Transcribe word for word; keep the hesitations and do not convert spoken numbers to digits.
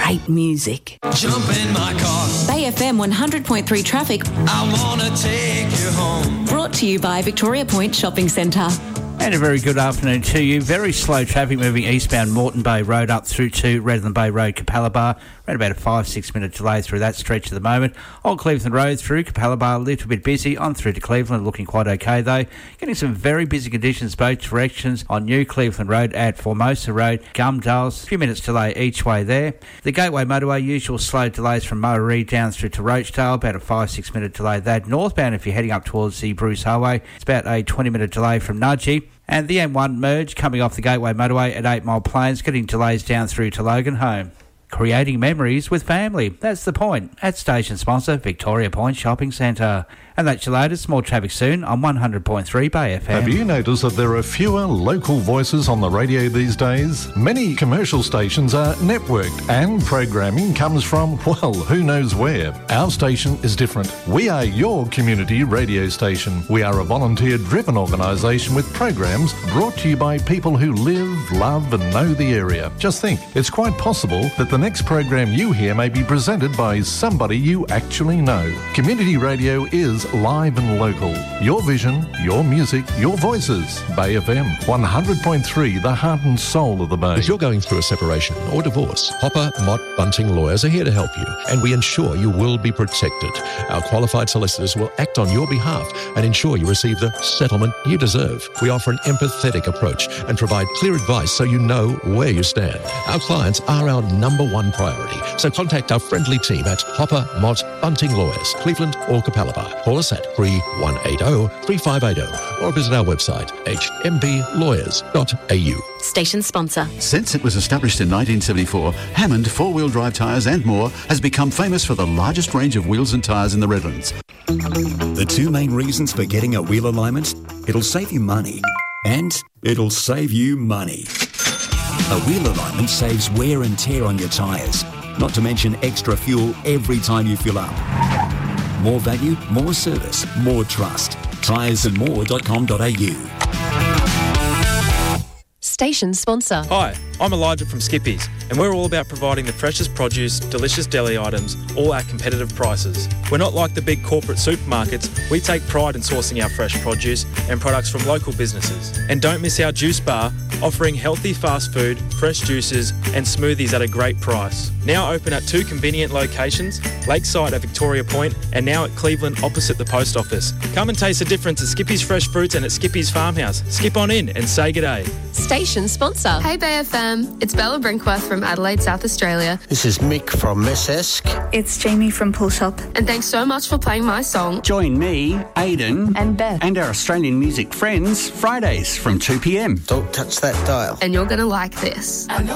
great music. Jump in my car. Bay F M one hundred point three traffic. I want to take you home. Brought to you by Victoria Point Shopping Centre. And a very good afternoon to you. Very slow traffic moving eastbound Moreton Bay Road up through to Redland Bay Road, Capalaba. Around about a five, six minute delay through that stretch at the moment. Old Cleveland Road through Capalaba, a little bit busy. On through to Cleveland, looking quite okay though. Getting some very busy conditions both directions on New Cleveland Road at Formosa Road, Gumdales. A few minutes delay each way there. The Gateway Motorway, usual slow delays from Murray down through to Roachdale. About a five, six minute delay that. Northbound if you're heading up towards the Bruce Highway. It's about a twenty minute delay from Nudgee. And the M one merge coming off the Gateway Motorway at eight Mile Plains, getting delays down through to Logan Home. Creating memories with family. That's the point. At station sponsor, Victoria Point Shopping Centre. And that's your latest. More traffic soon on one hundred point three Bay F M. Have you noticed that there are fewer local voices on the radio these days? Many commercial stations are networked and programming comes from, well, who knows where. Our station is different. We are your community radio station. We are a volunteer-driven organisation with programs brought to you by people who live, love and know the area. Just think, it's quite possible that the next program you hear may be presented by somebody you actually know. Community radio is live and local. Your vision, your music, your voices. Bay F M, one hundred point three, the heart and soul of the Bay. If you're going through a separation or divorce, Hopper Mott Bunting Lawyers are here to help you, and we ensure you will be protected. Our qualified solicitors will act on your behalf and ensure you receive the settlement you deserve. We offer an empathetic approach and provide clear advice so you know where you stand. Our clients are our number one priority, so contact our friendly team at Hopper Mott Bunting Lawyers, Cleveland or Capalaba. Call us at three one eight zero, three five eight zero or visit our website h m b lawyers dot a u. Station sponsor. Since it was established in nineteen seventy-four, Hammond four-wheel drive tyres and more has become famous for the largest range of wheels and tyres in the Redlands. The two main reasons for getting a wheel alignment: it'll save you money and it'll save you money. A wheel alignment saves wear and tear on your tyres, not to mention extra fuel every time you fill up. More value, more service, more trust. tyres and more dot com dot a u. Station sponsor. Hi, I'm Elijah from Skippies, and we're all about providing the freshest produce, delicious deli items, all at competitive prices. We're not like the big corporate supermarkets. We take pride in sourcing our fresh produce and products from local businesses. And don't miss our juice bar, offering healthy fast food, fresh juices and smoothies at a great price. Now open at two convenient locations, Lakeside at Victoria Point and now at Cleveland opposite the post office. Come and taste the difference at Skippy's Fresh Fruits and at Skippy's Farmhouse. Skip on in and say g'day. Station sponsor. Hey Bay F M, it's Bella Brinkworth from Adelaide, South Australia. This is Mick from Messesk. It's Jamie from Pull Shop. And thanks so much for playing my song. Join me, Aidan and Beth and our Australian music friends Fridays from two p m. Don't touch that dial. And you're going to like this. I know